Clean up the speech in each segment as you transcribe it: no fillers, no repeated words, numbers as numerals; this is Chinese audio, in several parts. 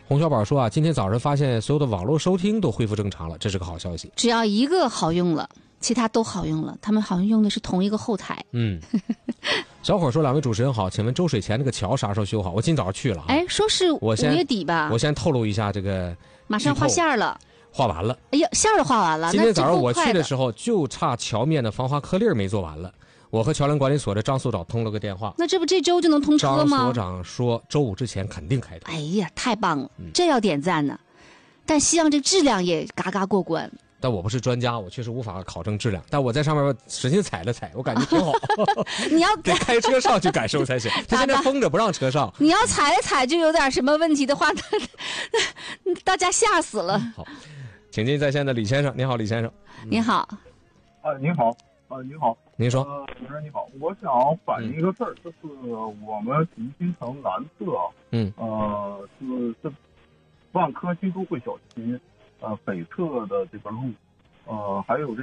洪小宝说啊，今天早上发现所有的网络收听都恢复正常了，这是个好消息。 只要一个好用了，其他都好用了。他们好像用的是同一个后台。 小伙说，两位主持人好，请问周水前那个桥啥时候修好？我今早去了。 哎，说是5月底吧。 我先透露一下这个， 马上画线了。 画完了。 哎呀，线儿画完了。 今天早上我去的时候，就差桥面的防滑颗粒没做完了。我和桥梁管理所的张所长通了个电话。 那这不这周就能通车吗？ 张所长说周5之前肯定开通。 哎呀，太棒了，这要点赞呢。但希望这质量也嘎嘎过关。 但我不是专家，我确实无法考证质量。但我在上面使劲踩了踩，我感觉挺好。 你要得开车上去感受才行。他现在封着不让车上。 你要踩了踩就有点什么问题的话，大家吓死了。 好，请进在线的李先生。你好，李先生。 你好。 您好。您好。 您说。 主持人你好，我想反映一个事儿，就是我们吉新城南侧，是这万科新都会小区，北侧的这个路，还有这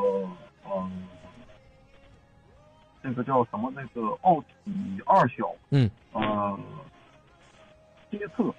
个叫什么那个奥体2小，街侧，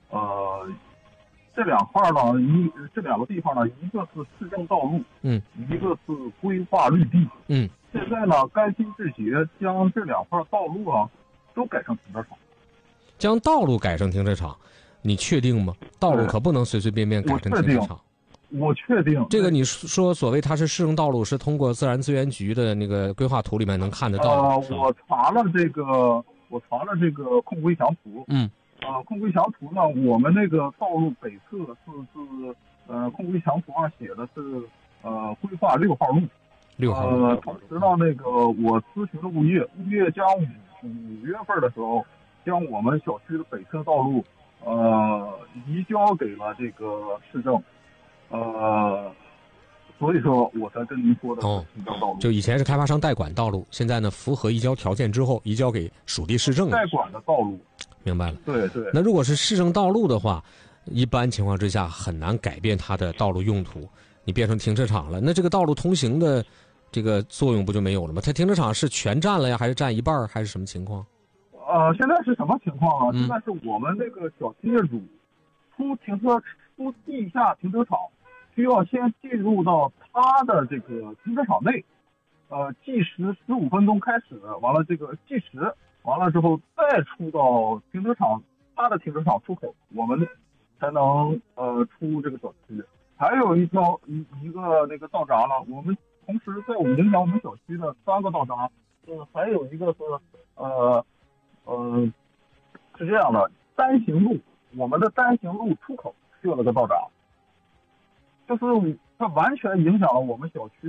这两块呢，这两个地方呢，一个是市政道路，一个是规划绿地，现在呢，甘心致协将这两块道路啊，都改成停车场。 将道路改成停车场，你确定吗？道路可不能随随便便改成停车场。 我确定。 这个你说所谓它是市政道路，是通过自然资源局的那个规划图里面能看得到的。 我查了这个控规详图。控规详图呢，我们那个道路北侧是控规详图上写的是规划6号路。同时呢，那个我咨询了物业将5月份的时候将我们小区的北侧道路移交给了这个市政，所以说我才跟您说的移交道路。 就以前是开发商代管道路，现在呢符合移交条件之后移交给属地市政代管的道路。 明白了。 对。 那如果是市政道路的话，一般情况之下很难改变它的道路用途，你变成停车场了，那这个道路通行的这个作用不就没有了吗？它停车场是全占了呀，还是占一半，还是什么情况？ 现在是什么情况啊？现在是我们那个小区业主出地下停车场，需要先进入到他的这个停车场内，计时15分钟开始，完了这个计时完了之后再出到停车场，他的停车场出口，我们才能出这个小区。还有一个那个道闸了，我们同时在影响我们小区的3个道闸，还有一个是是这样的，单行路，我们的单行路出口设了个道闸，就是它完全影响了我们小区